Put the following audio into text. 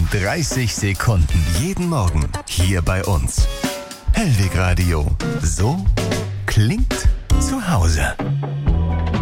30 Sekunden jeden Morgen hier bei uns. Hellweg Radio. So klingt